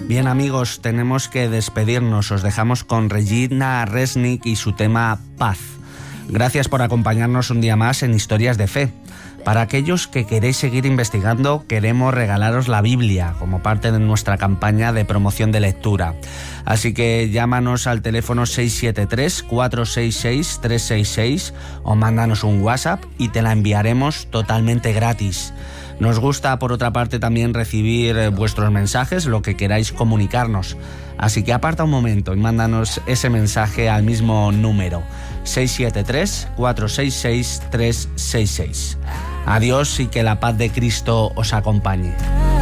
Bien, amigos, tenemos que despedirnos. Os dejamos con Regina Resnick y su tema Paz. Gracias por acompañarnos un día más en Historias de Fe. Para aquellos que queréis seguir investigando, queremos regalaros la Biblia como parte de nuestra campaña de promoción de lectura. Así que llámanos al teléfono 673-466-366 o mándanos un WhatsApp y te la enviaremos totalmente gratis. Nos gusta, por otra parte, también recibir vuestros mensajes, lo que queráis comunicarnos. Así que aparta un momento y mándanos ese mensaje al mismo número, 673-466-366. Adiós y que la paz de Cristo os acompañe.